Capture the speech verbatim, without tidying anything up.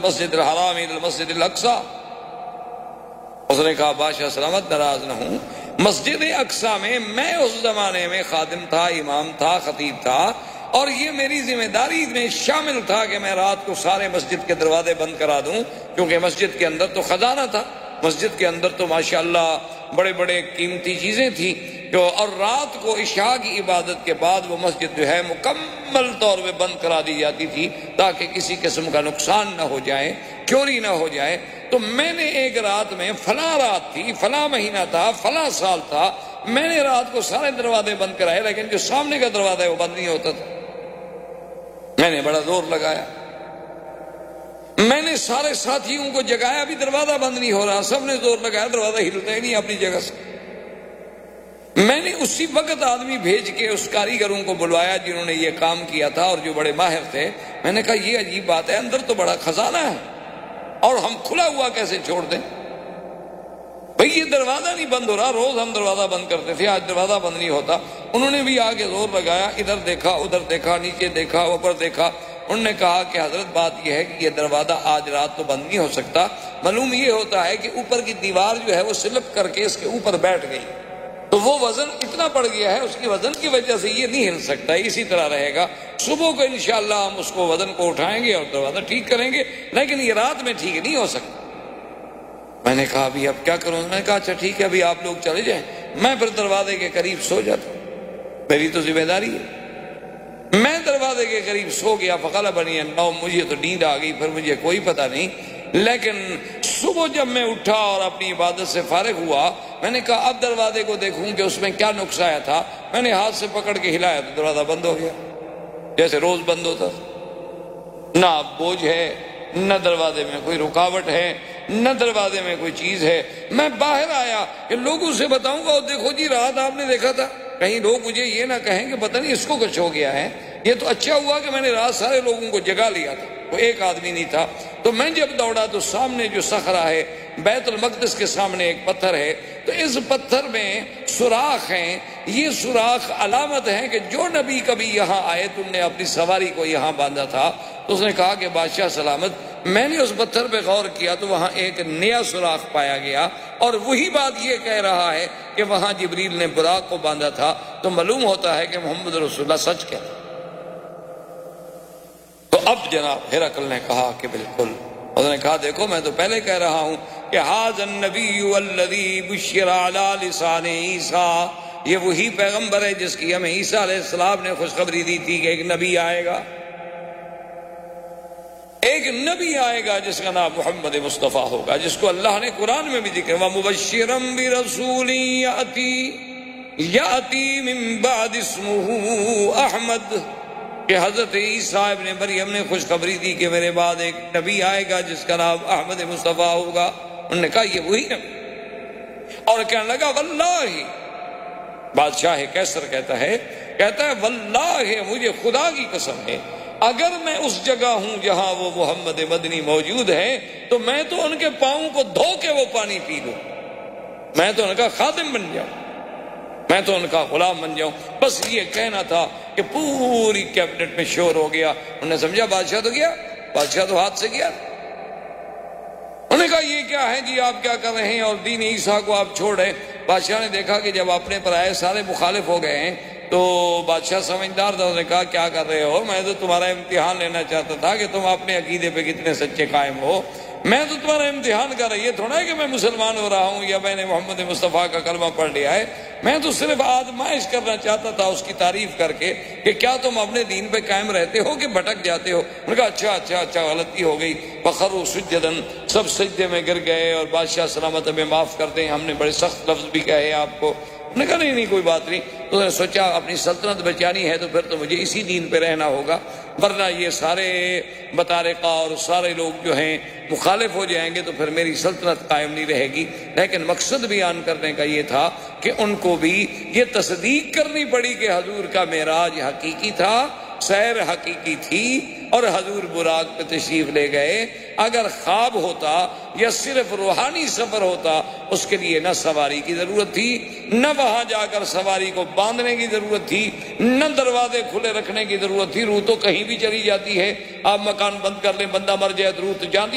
المسجد الحرام الى المسجد الاقصى. اس نے کہا بادشاہ سلامت ناراض نہ ہوں، مسجد اقصی میں میں اس زمانے میں خادم تھا، امام تھا، خطیب تھا، اور یہ میری ذمہ داری میں شامل تھا کہ میں رات کو سارے مسجد کے دروازے بند کرا دوں، کیونکہ مسجد کے اندر تو خزانہ تھا، مسجد کے اندر تو ماشاءاللہ بڑے بڑے قیمتی چیزیں تھیں جو، اور رات کو عشاء کی عبادت کے بعد وہ مسجد جو ہے مکمل طور پہ بند کرا دی جاتی تھی تاکہ کسی قسم کا نقصان نہ ہو جائے، چوری نہ ہو جائے. تو میں نے ایک رات میں، فلاں رات تھی، فلاں مہینہ تھا، فلاں سال تھا، میں نے رات کو سارے دروازے بند کرائے، لیکن جو سامنے کا دروازہ ہے وہ بند نہیں ہوتا تھا. میں نے بڑا زور لگایا، میں نے سارے ساتھیوں کو جگایا، بھی دروازہ بند نہیں ہو رہا، سب نے زور لگایا، دروازہ ہلتا ہی نہیں اپنی جگہ سے. میں نے اسی وقت آدمی بھیج کے اس کاریگروں کو بلوایا جنہوں نے یہ کام کیا تھا اور جو بڑے ماہر تھے. میں نے کہا یہ عجیب بات ہے، اندر تو بڑا خزانہ ہے اور ہم کھلا ہوا کیسے چھوڑ دیں؟ بھئی یہ دروازہ نہیں بند ہو رہا، روز ہم دروازہ بند کرتے تھے، آج دروازہ بند نہیں ہوتا. انہوں نے بھی آگے زور لگایا، ادھر دیکھا، ادھر دیکھا، نیچے دیکھا، اوپر دیکھا. انہوں نے کہا کہ حضرت بات یہ ہے کہ یہ دروازہ آج رات تو بند نہیں ہو سکتا، معلوم یہ ہوتا ہے کہ اوپر کی دیوار جو ہے وہ سلپ کر کے اس کے اوپر بیٹھ گئی، تو وہ وزن اتنا پڑ گیا ہے، اس کی وزن کی وجہ سے یہ نہیں ہل سکتا، اسی طرح رہے گا. صبح کو انشاءاللہ ہم اس کو وزن کو اٹھائیں گے اور دروازہ ٹھیک کریں گے، لیکن یہ رات میں ٹھیک نہیں ہو سکتا. میں نے کہا ابھی اب کیا کروں؟ میں نے کہا اچھا ٹھیک ہے، ابھی آپ لوگ چلے جائیں، میں پھر دروازے کے قریب سو جاتا ہوں، میری تو ذمہ داری ہے. میں دروازے کے قریب سو گیا، فغلبنی النوم، مجھے تو نیند آ گئی، پھر مجھے کوئی پتہ نہیں. لیکن صبح جب میں اٹھا اور اپنی عبادت سے فارغ ہوا، میں نے کہا اب دروازے کو دیکھوں کہ اس میں کیا نقص آیا تھا. میں نے ہاتھ سے پکڑ کے ہلایا تو دروازہ بند ہو گیا، جیسے روز بند ہوتا. نہ بوجھ ہے، نہ دروازے میں کوئی رکاوٹ ہے، نہ دروازے میں کوئی چیز ہے. میں باہر آیا کہ لوگوں سے بتاؤں گا دیکھو جی رات آپ نے دیکھا تھا، کہیں لوگ مجھے یہ نہ کہیں کہ پتہ نہیں اس کو کچھ ہو گیا ہے. یہ تو اچھا ہوا کہ میں نے رات سارے لوگوں کو جگا لیا تھا، وہ ایک آدمی نہیں تھا. تو میں جب دوڑا تو سامنے جو صخرہ ہے، بیت المقدس کے سامنے ایک پتھر ہے، تو اس پتھر میں سوراخ ہیں. یہ سوراخ علامت ہیں کہ جو نبی کبھی یہاں آئے تم نے اپنی سواری کو یہاں باندھا تھا. تو اس نے کہا کہ بادشاہ سلامت، میں نے اس پتھر پہ غور کیا تو وہاں ایک نیا سوراخ پایا گیا، اور وہی بات یہ کہہ رہا ہے کہ وہاں جبریل نے براق کو باندھا تھا. تو معلوم ہوتا ہے کہ محمد رسول اللہ سچ کہتا. تو اب جناب ہرقل نے کہا کہ بالکل. اس نے کہا دیکھو میں تو پہلے کہہ رہا ہوں کہ ھذا النبی الذی بشر علی لسان عیسیٰ، یہ وہی پیغمبر ہے جس کی ہمیں عیسیٰ علیہ السلام نے خوشخبری دی تھی کہ ایک نبی آئے گا، ایک نبی آئے گا جس کا نام محمد مصطفیٰ ہوگا، جس کو اللہ نے قرآن میں بھی ذکر وَمُبَشِّرًا بِرَسُولٍ يَأْتِي يَأْتِي مِن بَعْدِ اسْمُهُ احمد، کہ حضرت عیسیٰ ابن مریم نے خوشخبری دی کہ میرے بعد ایک نبی آئے گا جس کا نام احمد مصطفیٰ ہوگا. انہوں نے کہا یہ وہی نبی، اور کہنے لگا واللہ، بادشاہ کیسر کہتا ہے کہتا ہے واللہ مجھے خدا کی قسم ہے، اگر میں اس جگہ ہوں جہاں وہ محمد مدنی موجود ہے تو میں تو ان کے پاؤں کو دھو کے وہ پانی پی لوں، میں تو ان کا خادم بن جاؤں، میں تو ان کا غلام بن جاؤں. بس یہ کہنا تھا کہ پوری کیبنٹ میں شور ہو گیا. انہوں نے سمجھا بادشاہ تو گیا، بادشاہ تو ہاتھ سے گیا. انہوں نے کہا یہ کیا ہے جی، آپ کیا کر رہے ہیں اور دین عیسیٰ کو آپ چھوڑ رہے. بادشاہ نے دیکھا کہ جب اپنے پر آئے سارے مخالف ہو گئے ہیں تو بادشاہ سمجھدار تھا. انہوں نے کہا کیا کر رہے ہو، میں تو تمہارا امتحان لینا چاہتا تھا کہ تم اپنے عقیدے پہ کتنے سچے قائم ہو. میں تو تمہارا امتحان کر رہا، یہ تھوڑا ہے کہ میں مسلمان ہو رہا ہوں یا میں نے محمد مصطفیٰ کا کلمہ پڑھ لیا ہے. میں تو صرف آزمائش کرنا چاہتا تھا اس کی تعریف کر کے کہ کیا تم اپنے دین پہ قائم رہتے ہو کہ بھٹک جاتے ہو. انہوں نے کہا اچھا اچھا اچھا غلطی ہو گئی. فخروا سجداً، سب سجدے میں گر گئے اور بادشاہ سلامت ہمیں معاف کر دیں، ہم نے بڑے سخت لفظ بھی کہے آپ کو. انہوں نے کہا نہیں نہیں کوئی بات نہیں. تو نے سوچا اپنی سلطنت بچانی ہے تو پھر تو مجھے اسی دین پہ رہنا ہوگا، ورنہ یہ سارے بطارقہ اور سارے لوگ جو ہیں مخالف ہو جائیں گے تو پھر میری سلطنت قائم نہیں رہے گی. لیکن مقصد بیان کرنے کا یہ تھا کہ ان کو بھی یہ تصدیق کرنی پڑی کہ حضور کا معراج حقیقی تھا، سیر حقیقی تھی اور حضور براق پہ تشریف لے گئے. اگر خواب ہوتا یا صرف روحانی سفر ہوتا اس کے لیے نہ سواری کی ضرورت تھی، نہ وہاں جا کر سواری کو باندھنے کی ضرورت تھی، نہ دروازے کھلے رکھنے کی ضرورت تھی. روح تو کہیں بھی چلی جاتی ہے، آپ مکان بند کر لیں بندہ مر جائے تو روح تو جاتی